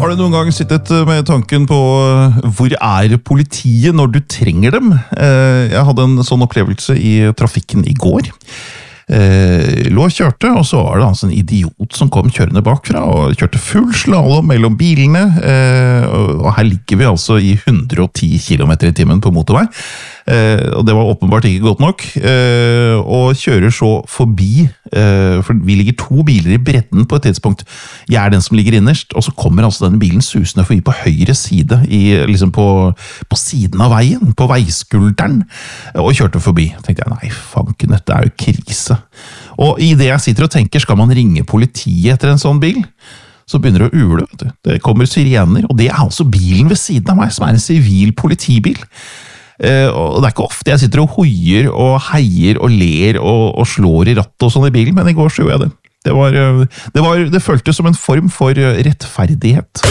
Har du noen gang sittet med tanken på hvor politiet når du trenger dem? Jeg hadde en sånn opplevelse i trafikken i går. Lå og kjørte, og så var det en idiot som kom kjørende bakfra og kjørte full slalom mellom bilene, og her ligger vi altså i 110 km i timen på motorvei, og det var åpenbart ikke godt nok, og kjører så forbi, for vi ligger 2 biler i bredden på et tidspunkt. Jeg den som ligger innerst, og så kommer altså denne bilen susende forbi på høyre side, liksom på siden av veien, på veiskulderen, og kjørte forbi. Tenkte jeg, nei, fanken, dette jo krise. Og i det jeg sitter og tenker, skal man ringe politiet etter en sånn bil? Så begynner det å ule, vet du. Det kommer sirener, og det altså bilen ved siden av meg, som en sivil politibil. Og det ikke ofte jeg sitter og hoier og heier og ler og slår i rattet og sånn i bilen, men i går så gjorde jeg det. Det føltes som en form for rettferdighet.